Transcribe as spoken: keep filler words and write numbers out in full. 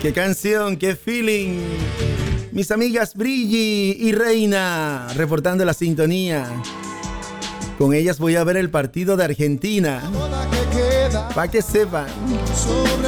Qué canción, qué feeling. Mis amigas Brilli y Reina, reportando la sintonía. Con ellas voy a ver el partido de Argentina. Para que sepan.